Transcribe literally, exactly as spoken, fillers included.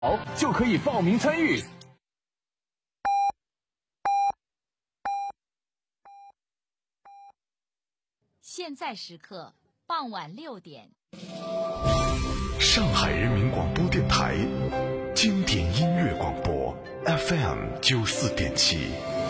就可以报名参与。 现在时刻傍晚六点， 上海人民广播电台经典音乐广播 F M 九四点七。